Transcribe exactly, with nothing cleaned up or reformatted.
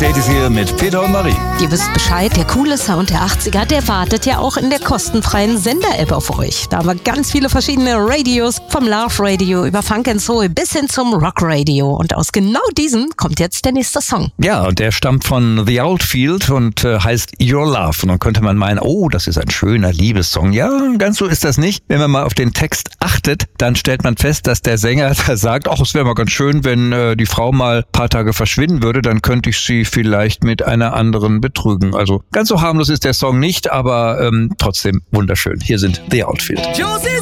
Date ist hier mit Peter und Marie. Ihr wisst Bescheid, der coole Sound der achtziger, der wartet ja auch in der kostenfreien Sender-App auf euch. Da haben wir ganz viele verschiedene Radios, vom Love Radio über Funk and Soul bis hin zum Rock Radio. Und aus genau diesem kommt jetzt der nächste Song. Ja, und der stammt von The Outfield und äh, heißt Your Love. Und dann könnte man meinen, oh, das ist ein schöner Liebessong. Ja, ganz so ist das nicht. Wenn man mal auf den Text achtet, dann stellt man fest, dass der Sänger da sagt, ach, es wäre mal ganz schön, wenn äh, die Frau mal ein paar Tage verschwinden würde, dann könnte ich sie vielleicht mit einer anderen betrügen. Also ganz so harmlos ist der Song nicht, aber ähm, trotzdem wunderschön. Hier sind The Outfield.